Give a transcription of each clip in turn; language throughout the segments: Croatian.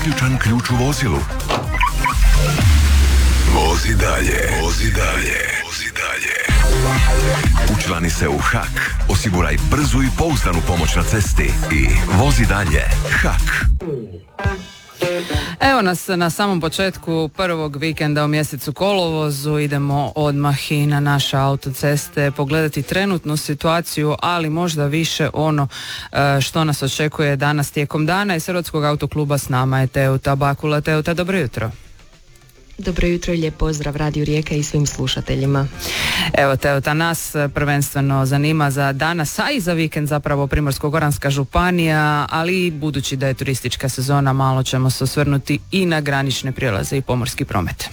uključan ključ u vozilu? Vozi dalje, vozi dalje, vozi dalje. Učlani se u HAK, osiguraj brzu i pouzdanu pomoć na cesti i vozi dalje. HAK. Evo nas na samom početku prvog vikenda u mjesecu kolovozu. Idemo odmah i na naše autoceste pogledati trenutnu situaciju, ali možda više ono što nas očekuje danas tijekom dana. Iz Hrvatskog autokluba s nama je Teuta Bakula. Teuta, dobro jutro. Dobro jutro i lijep pozdrav Radio Rijeka i svim slušateljima. Evo Teuta, nas prvenstveno zanima za danas, a i za vikend zapravo Primorsko-goranska županija, ali budući da je turistička sezona, malo ćemo se osvrnuti i na granične prijelaze i pomorski promet.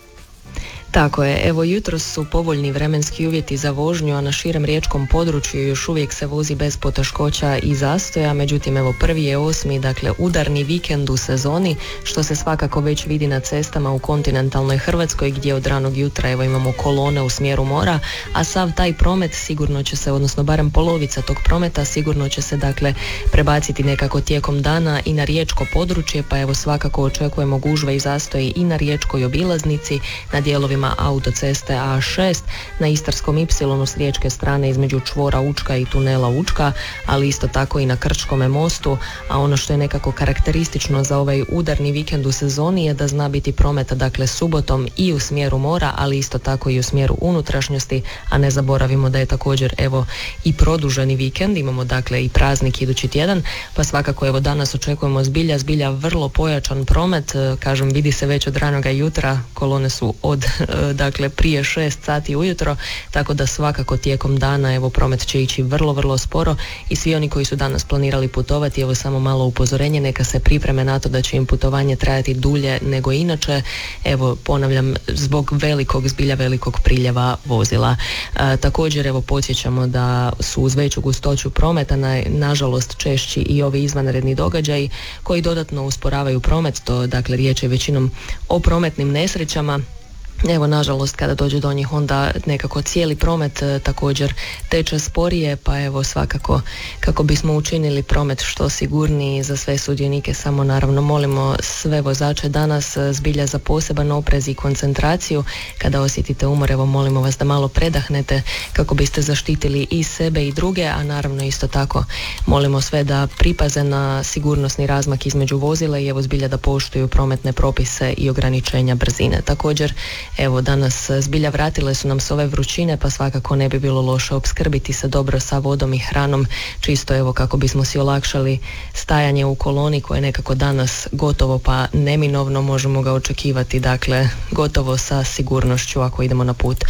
Tako je, evo jutros su povoljni vremenski uvjeti za vožnju, a na širem riječkom području još uvijek se vozi bez poteškoća i zastoja, međutim evo 1.8., dakle udarni vikend u sezoni, što se svakako već vidi na cestama u kontinentalnoj Hrvatskoj gdje od ranog jutra evo imamo kolone u smjeru mora, a sav taj promet sigurno će se, odnosno barem polovica tog prometa sigurno će se dakle prebaciti nekako tijekom dana i na riječko područje, pa evo svakako očekujemo gužve i zastoje i na riječkoj obilaznici, na dijelovima autoceste A6, na Istarskom Y s riječke strane između čvora Učka i tunela Učka, ali isto tako i na Krčkome mostu, a ono što je nekako karakteristično za ovaj udarni vikend u sezoni je da zna biti prometa dakle subotom i u smjeru mora, ali isto tako i u smjeru unutrašnjosti, a ne zaboravimo da je također evo i produženi vikend, imamo dakle i praznik idući tjedan, pa svakako evo danas očekujemo zbilja vrlo pojačan promet, kažem vidi se već od ranoga jutra, kolone su od dakle prije 6 sati ujutro, tako da svakako tijekom dana evo promet će ići vrlo sporo i svi oni koji su danas planirali putovati, evo samo malo upozorenje, neka se pripreme na to da će im putovanje trajati dulje nego inače, evo ponavljam zbog zbilja velikog priljeva vozila. Također evo podsjećamo da su uz veću gustoću prometa nažalost češći i ovi izvanredni događaji koji dodatno usporavaju promet, to dakle riječ je većinom o prometnim nesrećama. Evo nažalost kada dođe do njih onda nekako cijeli promet također teče sporije, pa evo svakako kako bismo učinili promet što sigurniji za sve sudionike, samo naravno molimo sve vozače danas zbilja za poseban oprez i koncentraciju. Kada osjetite umor, evo molimo vas da malo predahnete kako biste zaštitili i sebe i druge, a naravno isto tako molimo sve da pripaze na sigurnosni razmak između vozila i evo zbilja da poštuju prometne propise i ograničenja brzine. Također evo danas zbilja vratile su nam se ove vrućine, pa svakako ne bi bilo loše opskrbiti se dobro sa vodom i hranom, čisto evo kako bismo si olakšali stajanje u koloni koje je nekako danas gotovo pa neminovno, možemo ga očekivati dakle gotovo sa sigurnošću ako idemo na put.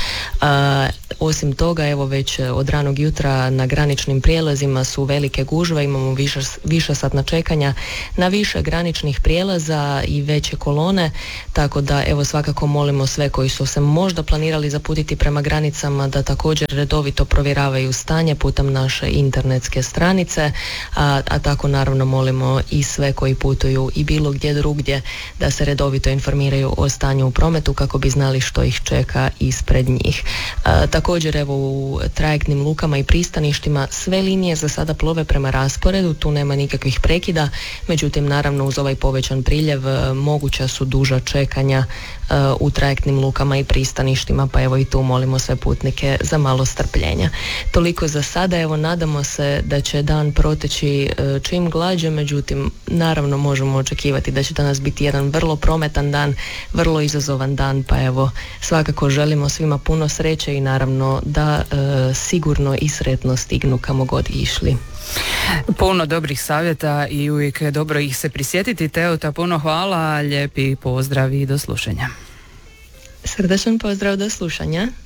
Osim toga evo već od ranog jutra na graničnim prijelazima su velike gužve, imamo višesatna čekanja na više graničnih prijelaza i veće kolone, tako da evo svakako molimo sve koji su se možda planirali zaputiti prema granicama da također redovito provjeravaju stanje putem naše internetske stranice, a tako naravno molimo i sve koji putuju i bilo gdje drugdje da se redovito informiraju o stanju u prometu kako bi znali što ih čeka ispred njih. Također evo u trajektnim lukama i pristaništima sve linije za sada plove prema rasporedu, tu nema nikakvih prekida, međutim naravno uz ovaj povećan priljev moguća su duža čekanja u trajektnim lukama i pristaništima, pa evo i tu molimo sve putnike za malo strpljenja. Toliko za sada, evo nadamo se da će dan proteći čim glađe, međutim naravno možemo očekivati da će danas biti jedan vrlo prometan dan, vrlo izazovan dan, pa evo svakako želimo svima puno sreće i naravno da sigurno i sretno stignu kamo god išli. Puno dobrih savjeta i uvijek je dobro ih se prisjetiti. Teuta, puno hvala, lijepi pozdrav i do slušanja. Srdačan pozdrav, do slušanja.